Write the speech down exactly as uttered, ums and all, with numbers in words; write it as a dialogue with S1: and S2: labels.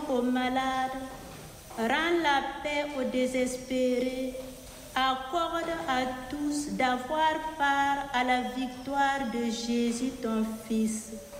S1: aux malades, rends la paix aux désespérés, accorde à tous d'avoir part à la victoire de Jésus ton Fils.